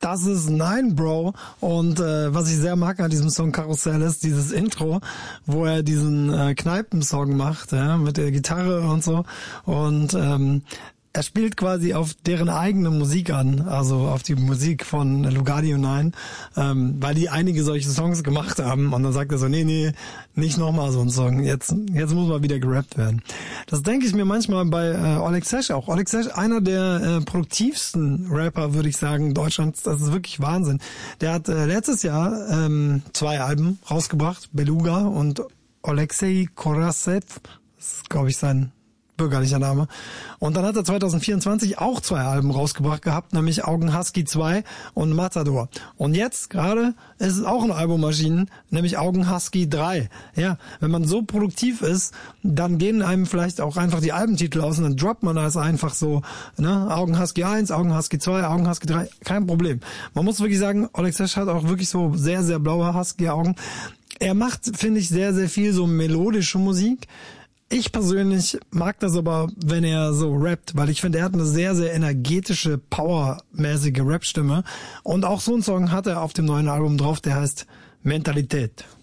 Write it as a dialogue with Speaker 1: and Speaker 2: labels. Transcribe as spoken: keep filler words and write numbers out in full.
Speaker 1: Das ist Nein, Bro. Und äh, was ich sehr mag an diesem Song Karussell ist dieses Intro, wo er diesen äh, Kneipensong macht, ja, mit der Gitarre und so. Und ähm, er spielt quasi auf deren eigene Musik an, also auf die Musik von Lugardio Nine, ähm, weil die einige solche Songs gemacht haben. Und dann sagt er so, nee, nee, nicht nochmal so ein Song. Jetzt jetzt muss mal wieder gerappt werden. Das denke ich mir manchmal bei äh, Oleg Sesh auch. Oleg Sesh, einer der äh, produktivsten Rapper, würde ich sagen, Deutschlands. Das ist wirklich Wahnsinn. Der hat äh, letztes Jahr ähm, zwei Alben rausgebracht, Beluga und Alexei Korasev. Das ist, glaube ich, sein bürgerlicher Name. Und dann hat er zwanzig vierundzwanzig auch zwei Alben rausgebracht gehabt, nämlich Augen Husky zwei und Matador. Und jetzt gerade ist es auch ein Albummaschinen, nämlich Augen Husky drei. Ja, wenn man so produktiv ist, dann gehen einem vielleicht auch einfach die Albentitel aus und dann droppt man das einfach so, ne? Augen Husky eins, Augen Husky zwei, Augen Husky drei, kein Problem. Man muss wirklich sagen, Oleg Sesh hat auch wirklich so sehr, sehr blaue Husky-Augen. Er macht, finde ich, sehr, sehr viel so melodische Musik. Ich persönlich mag das aber, wenn er so rappt, weil ich finde, er hat eine sehr, sehr energetische, powermäßige Rap-Stimme. Und auch so einen Song hat er auf dem neuen Album drauf, der heißt Mentalität.